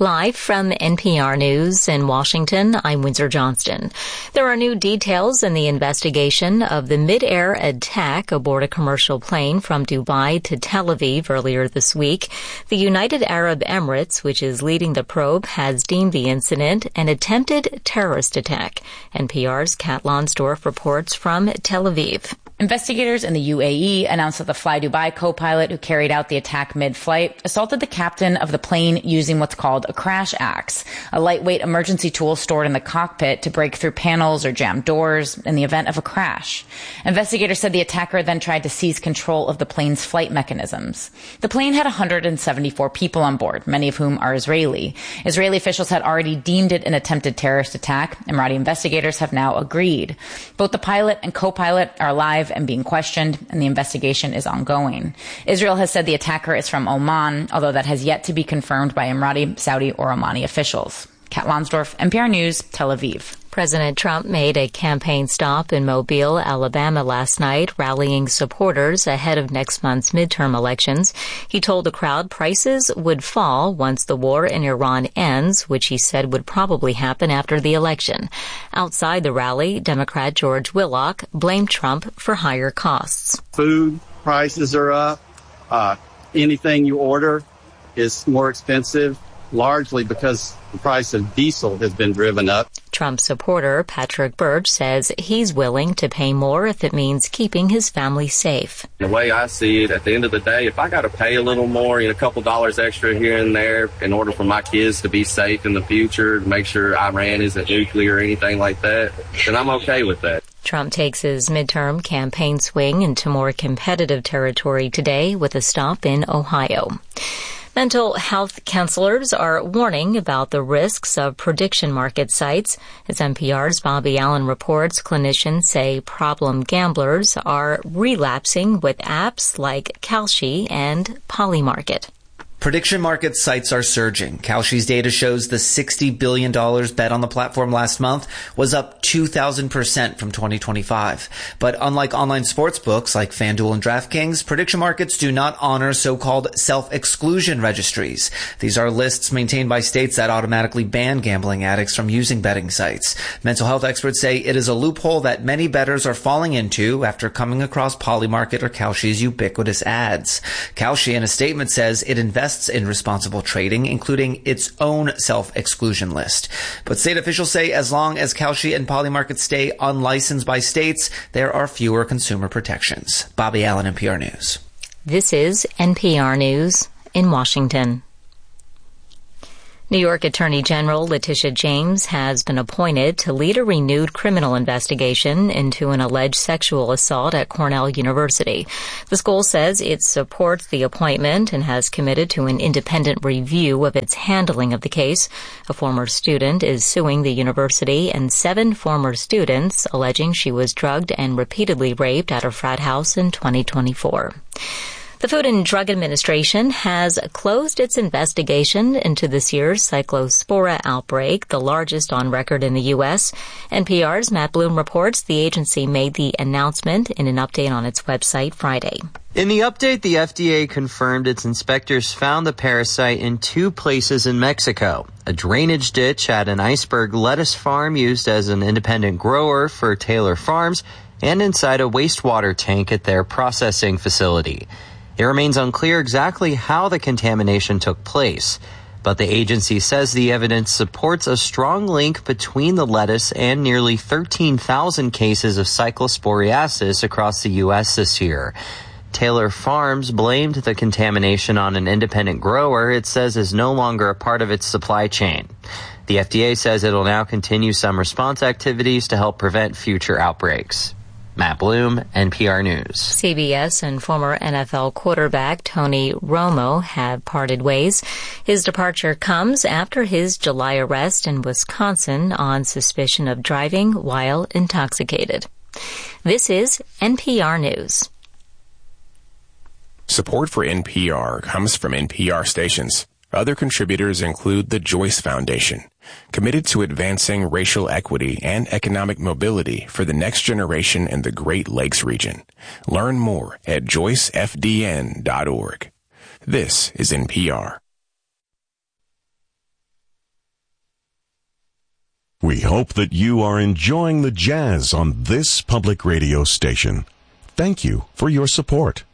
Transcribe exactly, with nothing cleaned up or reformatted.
Live from N P R News in Washington, I'm Windsor Johnston. There are new details in the investigation of the mid-air attack aboard a commercial plane from Dubai to Tel Aviv earlier this week. The United Arab Emirates, which is leading the probe, has deemed the incident an attempted terrorist attack. N P R's Kat Lonsdorf reports from Tel Aviv. Investigators in the U A E announced that the Fly Dubai co-pilot who carried out the attack mid-flight assaulted the captain of the plane using what's called a crash axe, a lightweight emergency tool stored in the cockpit to break through panels or jam doors in the event of a crash. Investigators said the attacker then tried to seize control of the plane's flight mechanisms. The plane had one hundred seventy-four people on board, many of whom are Israeli. Israeli officials had already deemed it an attempted terrorist attack. Emirati investigators have now agreed. Both the pilot and co-pilot are alive and being questioned, and the investigation is ongoing. Israel has said the attacker is from Oman, although that has yet to be confirmed by Emirati, Saudi, or Omani officials. Kat Lonsdorf, N P R News, Tel Aviv. President Trump made a campaign stop in Mobile, Alabama last night, rallying supporters ahead of next month's midterm elections. He told the crowd prices would fall once the war in Iran ends, which he said would probably happen after the election. Outside the rally, Democrat George Willock blamed Trump for higher costs. Food prices are up. Uh, anything you order is more expensive, largely because the price of diesel has been driven up. Trump supporter Patrick Birch says he's willing to pay more if it means keeping his family safe. The way I see it, at the end of the day, if I got to pay a little more, you know, a couple dollars extra here and there in order for my kids to be safe in the future, to make sure Iran isn't nuclear or anything like that, then I'm okay with that. Trump takes his midterm campaign swing into more competitive territory today with a stop in Ohio. Mental health counselors are warning about the risks of prediction market sites. As N P R's Bobby Allen reports, clinicians say problem gamblers are relapsing with apps like Kalshi and Polymarket. Prediction market sites are surging. Kalshi's data shows the sixty billion dollars bet on the platform last month was up two thousand percent from twenty twenty-five. But unlike online sports books like FanDuel and DraftKings, prediction markets do not honor so-called self-exclusion registries. These are lists maintained by states that automatically ban gambling addicts from using betting sites. Mental health experts say it is a loophole that many bettors are falling into after coming across Polymarket or Kalshi's ubiquitous ads. Kalshi, in a statement, says it invests in responsible trading, including its own self-exclusion list. But state officials say as long as Kalshi and Polymarket stay unlicensed by states, there are fewer consumer protections. Bobby Allen, N P R News. This is N P R News in Washington. New York Attorney General Letitia James has been appointed to lead a renewed criminal investigation into an alleged sexual assault at Cornell University. The school says it supports the appointment and has committed to an independent review of its handling of the case. A former student is suing the university and seven former students, alleging she was drugged and repeatedly raped at a frat house in twenty twenty-four. The Food and Drug Administration has closed its investigation into this year's Cyclospora outbreak, the largest on record in the U S. N P R's Matt Bloom reports the agency made the announcement in an update on its website Friday. In the update, the F D A confirmed its inspectors found the parasite in two places in Mexico: a drainage ditch at an iceberg lettuce farm used as an independent grower for Taylor Farms, and inside a wastewater tank at their processing facility. It remains unclear exactly how the contamination took place, but the agency says the evidence supports a strong link between the lettuce and nearly thirteen thousand cases of cyclosporiasis across the U S this year. Taylor Farms blamed the contamination on an independent grower it says is no longer a part of its supply chain. The F D A says it will now continue some response activities to help prevent future outbreaks. Matt Bloom, N P R News. C B S and former N F L quarterback Tony Romo have parted ways. His departure comes after his July arrest in Wisconsin on suspicion of driving while intoxicated. This is N P R News. Support for N P R comes from N P R stations. Other contributors include the Joyce Foundation, committed to advancing racial equity and economic mobility for the next generation in the Great Lakes region. Learn more at joyce f d n dot org. This is N P R. We hope that you are enjoying the jazz on this public radio station. Thank you for your support.